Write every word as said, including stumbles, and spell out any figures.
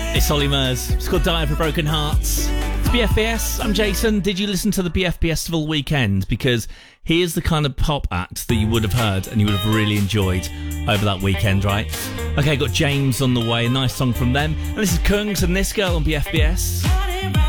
It's Ollie Murs. It's called Die for Broken Hearts. It's B F B S. I'm Jason. Did you listen to the B F B S Festival weekend? Because he is the kind of pop act that you would have heard and you would have really enjoyed over that weekend, right? Okay, got James on the way. A nice song from them. And this is Kungs and This Girl on B F B S.